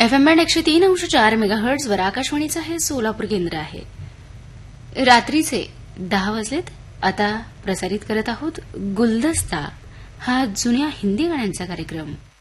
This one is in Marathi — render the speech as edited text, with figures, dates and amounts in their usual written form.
FM बँड 103.4 मेगाहर्ट्झ वर आकाशवाणीचं हे सोलापूर केंद्र आहे. रात्रीचे 10 वाजलेत. आता प्रसारित करत आहोत गुलदस्ता, हा जुन्या हिंदी गाण्यांचा कार्यक्रम.